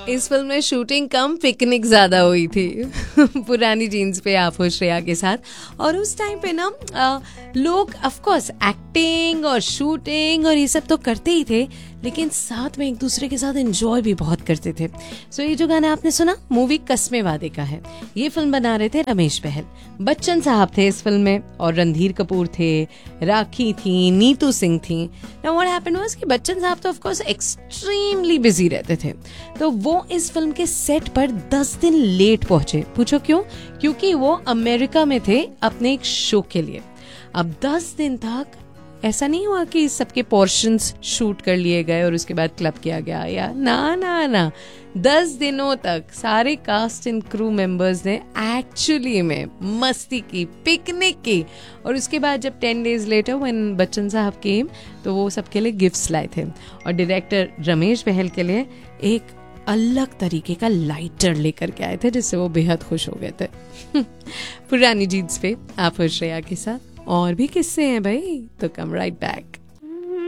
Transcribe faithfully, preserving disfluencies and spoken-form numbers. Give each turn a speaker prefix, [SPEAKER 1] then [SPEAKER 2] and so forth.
[SPEAKER 1] इस फिल्म में शूटिंग कम पिकनिक ज्यादा हुई थी पुरानी जीन्स पे आप हो श्रेया के साथ। और उस टाइम पे ना आ, लोग ऑफ कोर्स एक्टिंग और शूटिंग और ये सब तो करते ही थे, लेकिन साथ में एक दूसरे के साथ एंजॉय भी बहुत करते थे। सो ये जो गाना आपने सुना मूवी कसमे वादे का है। ये फिल्म बना रहे थे रमेश बहल, बच्चन साहब थे इस फिल्म में और रणधीर कपूर थे, राखी थी, नीतू सिंह थी। नाउ व्हाट हैपेंड वाज कि बच्चन साहब तो ऑफ कोर्स एक्सट्रीमली बिजी रहते थे, तो वो इस फिल्म के सेट पर दस दिन लेट पहुंचे। पूछो क्यों? क्योंकि वो अमेरिका में थे अपने एक शो के लिए। अब दस दिन तक ऐसा नहीं हुआ कि सबके पोर्शंस शूट कर लिए गए और उसके बाद क्लब किया गया, या ना ना ना दस दिनों तक सारे कास्ट एंड क्रू मेंबर्स ने एक्चुअली में मस्ती की, पिकनिक की। और उसके बाद जब ten days later when Bachchan साहब केम तो वो सबके लिए गिफ्ट्स लाए थे और डायरेक्टर रमेश बहल के लिए एक अलग तरीके का लाइटर लेकर के आए थे, जिससे वो बेहद खुश हो गए थे पुरानी जीन्स पे आप श्रेया के साथ और भी किस्से हैं भाई, तो कम राइट बैक।